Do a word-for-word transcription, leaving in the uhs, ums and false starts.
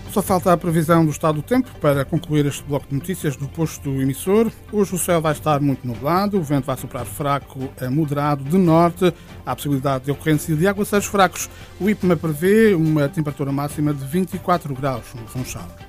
Só falta a previsão do estado do tempo para concluir este bloco de notícias do posto emissor. Hoje o céu vai estar muito nublado, o vento vai soprar fraco a moderado de norte. Há a possibilidade de ocorrência de aguaceiros fracos. O IPMA prevê uma temperatura máxima de vinte e quatro graus no Funchal.